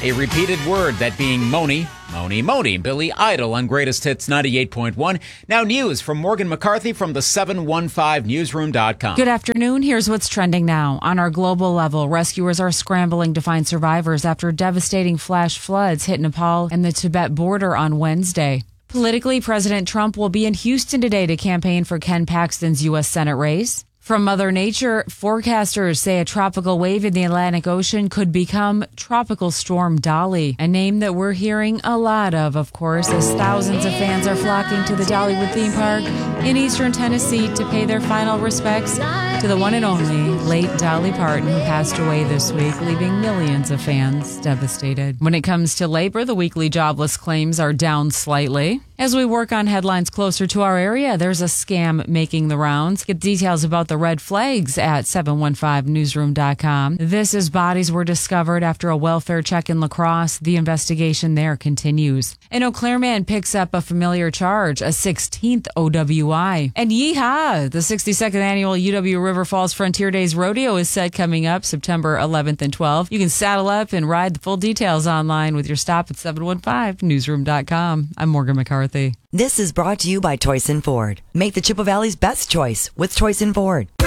A repeated word, that being Moni. Billy Idol on Greatest Hits 98.1. Now news from Morgan McCarthy from the 715newsroom.com. Good afternoon. Here's what's trending now. On our global level, rescuers are scrambling to find survivors after devastating flash floods hit Nepal and the Tibet border on Wednesday. Politically, President Trump will be in Houston today to campaign for Ken Paxton's U.S. Senate race. From Mother Nature, forecasters say a tropical wave in the Atlantic Ocean could become Tropical Storm Dolly, a name that we're hearing a lot of course, as thousands of fans are flocking to the Dollywood theme park in eastern Tennessee to pay their final respects to the one and only late Dolly Parton, who passed away this week, leaving millions of fans devastated. When it comes to labor, the weekly jobless claims are down slightly. As we work on headlines closer to our area, there's a scam making the rounds. Get details about the red flags at 715newsroom.com. This is bodies were discovered after a welfare check in La Crosse. The investigation there continues. An Eau Claire man picks up a familiar charge, a 16th OWI. And yeehaw! The 62nd annual UW River Falls Frontier Days Rodeo is set coming up September 11th and 12th. You can saddle up and ride the full details online with your stop at 715newsroom.com. I'm Morgan McCarthy. This is brought to you by Toyson Ford. Make the Chippewa Valley's best choice with Toyson Ford.